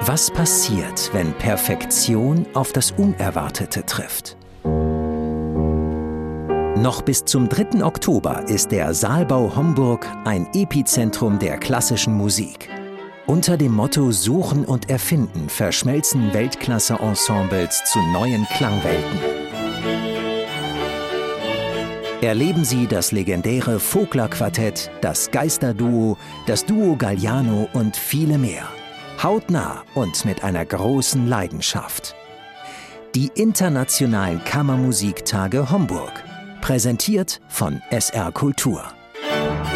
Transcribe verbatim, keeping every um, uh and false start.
Was passiert, wenn Perfektion auf das Unerwartete trifft? Noch bis zum dritten Oktober ist der Saalbau Homburg ein Epizentrum der klassischen Musik. Unter dem Motto Suchen und Erfinden verschmelzen Weltklasse-Ensembles zu neuen Klangwelten. Erleben Sie das legendäre Vogler-Quartett, das Geisterduo, das Duo Galliano und viele mehr. Hautnah und mit einer großen Leidenschaft. Die Internationalen Kammermusiktage Homburg. Präsentiert von S R Kultur.